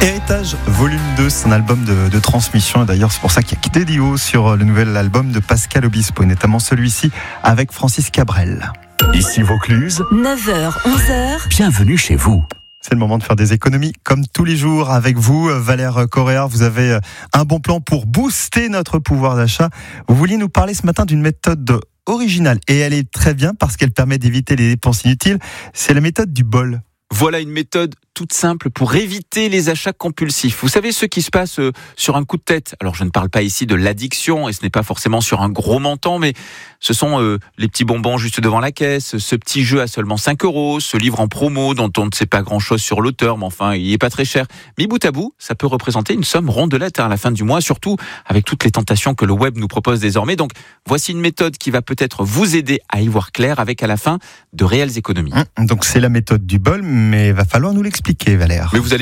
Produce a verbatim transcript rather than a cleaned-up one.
Héritage volume deux, c'est un album de, de transmission. Et d'ailleurs, c'est pour ça qu'il y a quitté Dio sur le nouvel album de Pascal Obispo, notamment celui-ci avec Francis Cabrel. Ici Vaucluse, neuf heures, onze heures. Bienvenue chez vous. C'est le moment de faire des économies comme tous les jours avec vous, Valère Correa. Vous avez un bon plan pour booster notre pouvoir d'achat. Vous vouliez nous parler ce matin d'une méthode originale et elle est très bien parce qu'elle permet d'éviter les dépenses inutiles. C'est la méthode du bol. Voilà une méthode toute simple pour éviter les achats compulsifs. Vous savez, ceux qui se passent euh, sur un coup de tête. Alors, je ne parle pas ici de l'addiction, et ce n'est pas forcément sur un gros montant, mais ce sont euh, les petits bonbons juste devant la caisse, ce petit jeu à seulement cinq euros, ce livre en promo dont on ne sait pas grand-chose sur l'auteur, mais enfin, il n'est pas très cher. Mais bout à bout, ça peut représenter une somme rondelette à la fin du mois, surtout avec toutes les tentations que le web nous propose désormais. Donc, voici une méthode qui va peut-être vous aider à y voir clair avec à la fin de réelles économies. Donc, c'est la méthode du bol, mais il va falloir nous l'expliquer, Valère. Mais vous allez